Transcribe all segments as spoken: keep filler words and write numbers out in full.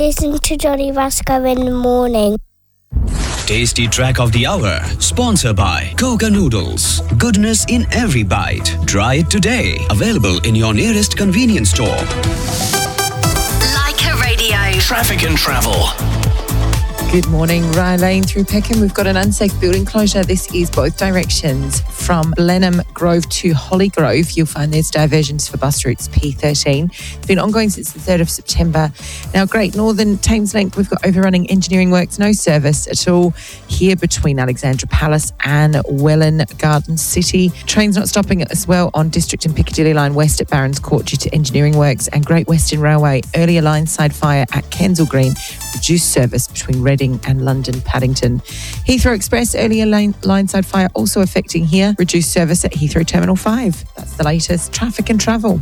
Listening to Johnny Vasco in the morning. Tasty Track of the Hour, sponsored by Koga Noodles. Goodness in every bite. Try it today. Available in your nearest convenience store. Leica Radio. Traffic and travel. Good morning, Rye Lane through Peckham. We've got an unsafe building closure. This is both directions from Blenheim Grove to Holly Grove. You'll find there's diversions for bus routes P thirteen. It's been ongoing since the third of September. Now, Great Northern Thames Link, we've got overrunning engineering works, no service at all here between Alexandra Palace and Welland Garden City. Trains not stopping as well on District and Piccadilly Line West at Barons Court due to engineering works, and Great Western Railway earlier line side fire at Kensal Green, reduced service between Reading and London Paddington. Heathrow Express earlier line, line side fire also affecting here, reduced service at Heathrow Terminal five. That's the latest traffic and travel.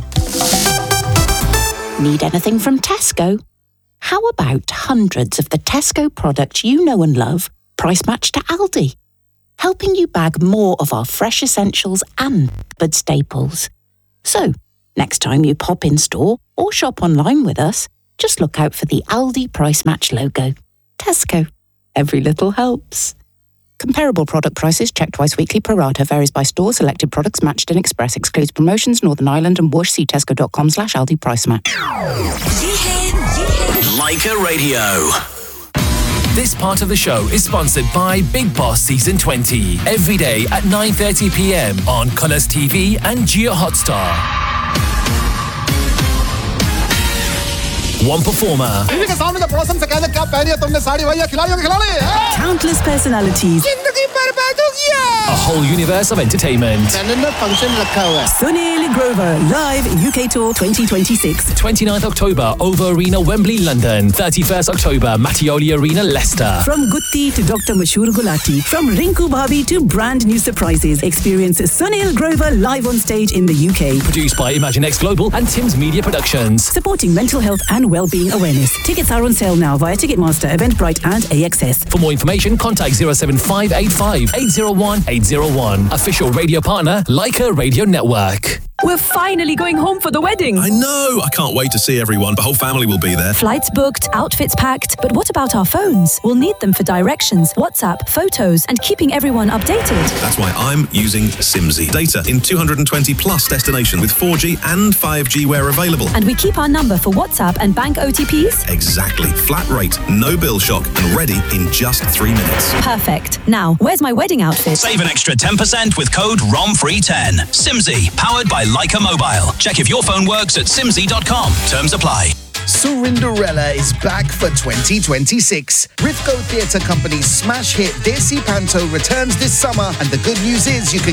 Need anything from Tesco? How about hundreds of the Tesco products you know and love, price matched to Aldi? Helping you bag more of our fresh essentials and good staples. So, next time you pop in store or shop online with us, just look out for the Aldi Price Match logo. Tesco. Every little helps. Comparable product prices checked twice weekly pro rata. Varies by store. Selected products matched in Express. Excludes promotions. Northern Ireland and Whoosh. See tesco.com slash Aldi Price Match. Leica Radio. This part of the show is sponsored by Big Boss Season twenty. Every day at nine thirty p.m. on Colours T V and Jio Hotstar. One performer. Countless personalities. A whole universe of entertainment. Sunil Grover, live U K Tour twenty twenty-six. twenty-ninth October, Over Arena, Wembley, London. thirty-first October, Mattioli Arena, Leicester. From Gutti to Doctor Mashur Gulati. From Rinku Bhabi to brand new surprises. Experience Sunil Grover live on stage in the U K. Produced by ImagineX Global and Tim's Media Productions. Supporting mental health and well-being awareness. Tickets are on sale now via Ticketmaster, Eventbrite and A X S. For more information, contact zero seven five eight five eight zero one eight zero one. Official radio partner, Leica Radio Network. We're finally going home for the wedding. I know. I can't wait to see everyone. The whole family will be there. Flights booked, outfits packed. But what about our phones? We'll need them for directions, WhatsApp, photos, and keeping everyone updated. That's why I'm using Simsy. Data in two hundred twenty plus destinations with four G and five G where available. And we keep our number for WhatsApp and bank O T Ps? Exactly. Flat rate, no bill shock, and ready in just three minutes. Perfect. Now, where's my wedding outfit? Save an extra ten percent with code R O M free ten. Simsy, powered by Leica Mobile. Check if your phone works at simsy dot com. Terms apply. Surinderella is back for twenty twenty-six. Rifco Theatre Company's smash hit Desi Panto returns this summer, and the good news is you can